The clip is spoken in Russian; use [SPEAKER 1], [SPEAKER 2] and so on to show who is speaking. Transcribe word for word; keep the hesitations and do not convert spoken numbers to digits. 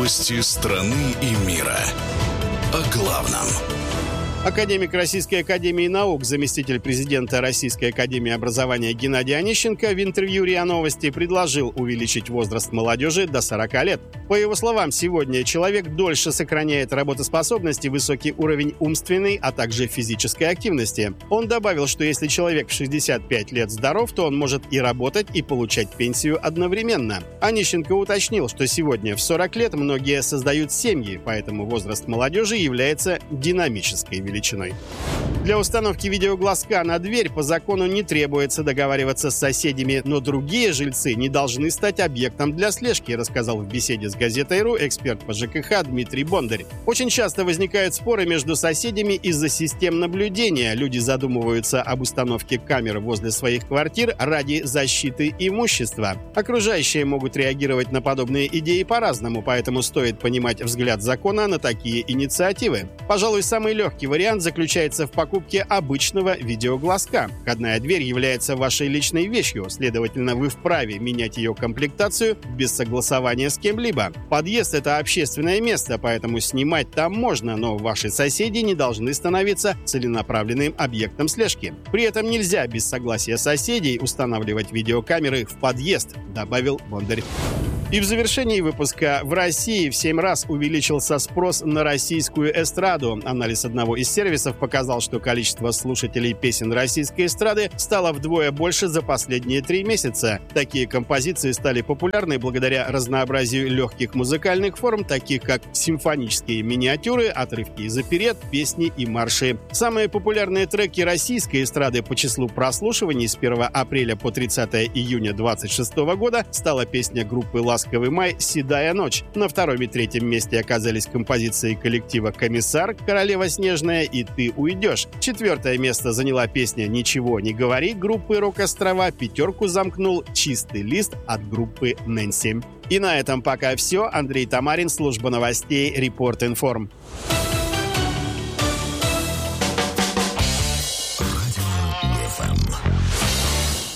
[SPEAKER 1] Новости страны и мира. О главном.
[SPEAKER 2] Академик Российской академии наук, заместитель президента Российской академии образования Геннадий Онищенко в интервью РИА Новости предложил увеличить возраст молодежи до сорока лет. По его словам, сегодня человек дольше сохраняет работоспособность и высокий уровень умственной, а также физической активности. Он добавил, что если человек в шестьдесят пять лет здоров, то он может и работать, и получать пенсию одновременно. Онищенко уточнил, что сегодня в сорок лет многие создают семьи, поэтому возраст молодежи является динамической величиной. величиной. Для установки видеоглазка на дверь по закону не требуется договариваться с соседями, но другие жильцы не должны стать объектом для слежки, рассказал в беседе с газетой.ру эксперт по ЖКХ Дмитрий Бондарь. Очень часто возникают споры между соседями из-за систем наблюдения. Люди задумываются об установке камер возле своих квартир ради защиты имущества. Окружающие могут реагировать на подобные идеи по-разному, поэтому стоит понимать взгляд закона на такие инициативы. Пожалуй, самый легкий вариант Вариант заключается в покупке обычного видеоглазка. Входная дверь является вашей личной вещью, следовательно, вы вправе менять ее комплектацию без согласования с кем-либо. Подъезд – это общественное место, поэтому снимать там можно, но ваши соседи не должны становиться целенаправленным объектом слежки. При этом нельзя без согласия соседей устанавливать видеокамеры в подъезд, добавил Бондарь. И в завершении выпуска: в России в семь раз увеличился спрос на российскую эстраду. Анализ одного из сервисов показал, что количество слушателей песен российской эстрады стало вдвое больше за последние три месяца. Такие композиции стали популярны благодаря разнообразию легких музыкальных форм, таких как симфонические миниатюры, отрывки из оперет, песни и марши. Самые популярные треки российской эстрады по числу прослушиваний с первого апреля по тридцатое июня две тысячи двадцать шестого года стала песня группы «Ласковый май» «Седая ночь». На втором и третьем месте оказались композиции коллектива «Комиссар», «Королева снежная» и «Ты уйдешь». Четвертое место заняла песня «Ничего не говори» группы «Рок-Острова». Пятерку замкнул «Чистый лист» от группы «Нэнси». И на этом пока все. Андрей Тамарин, служба новостей «Репорт Информ».